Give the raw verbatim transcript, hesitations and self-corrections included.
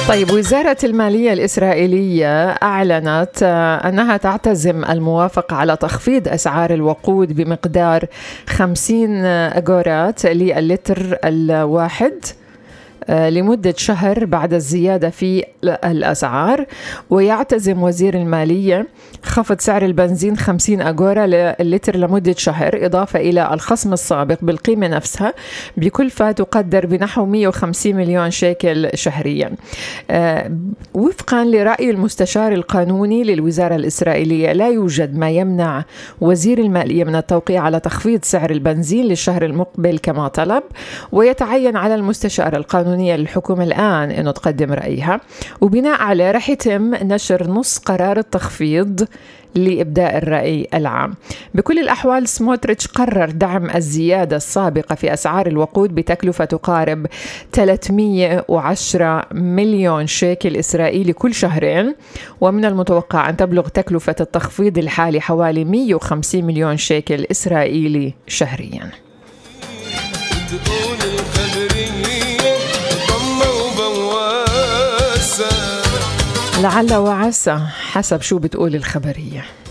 طيب، وزارة المالية الإسرائيلية أعلنت أنها تعتزم الموافقة على تخفيض أسعار الوقود بمقدار خمسين أغورات للتر الواحد لمدة شهر بعد الزيادة في الأسعار. ويعتزم وزير المالية خفض سعر البنزين خمسين أغورة للتر لمدة شهر، إضافة إلى الخصم السابق بالقيمة نفسها بكلفة تقدر بنحو مئة وخمسين مليون شيكل شهريا. وفقا لرأي المستشار القانوني للوزارة الإسرائيلية، لا يوجد ما يمنع وزير المالية من التوقيع على تخفيض سعر البنزين للشهر المقبل كما طلب، ويتعين على المستشار القانوني للحكومة الآن أنه تقدم رأيها، وبناء عليه رح يتم نشر نص قرار التخفيض لإبداء الرأي العام. بكل الأحوال سموتريتش قرر دعم الزيادة السابقة في أسعار الوقود بتكلفة تقارب ثلاثمئة وعشرة مليون شيكل إسرائيلي كل شهرين، ومن المتوقع أن تبلغ تكلفة التخفيض الحالي حوالي مئة وخمسين مليون شيكل إسرائيلي شهريا. لعل وعسى حسب شو بتقول الخبرية.